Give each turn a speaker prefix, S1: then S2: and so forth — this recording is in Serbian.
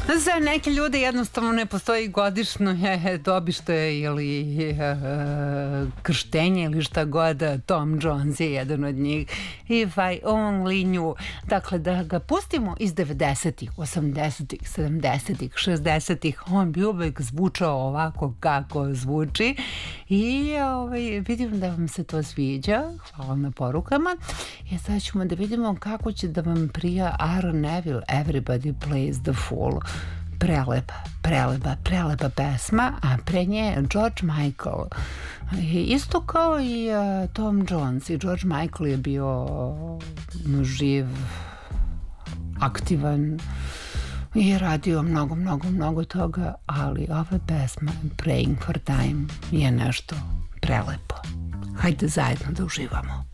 S1: Za neke ljude jednostavno ne postoji godišnje dobište ili krštenje ili šta god. Tom Jones je jedan od njih. If I only knew. Dakle, da ga pustimo iz 90-ih, 80-ih, 70-ih, 60-ih, on bi uvek zvučao ovako kako zvuči i vidim da vam se to sviđa. Hvala na porukama. I sad ćemo da vidimo kako će da vam prija Aaron Neville, Everybody Plays the Fool. Prelepa pesma, a pre nje George Michael. Isto kao i Tom Jones. I George Michael je bio živ, aktivan i radio mnogo toga, ali ova pesma Praying for Time je nešto prelepo. Hajde zajedno da uživamo.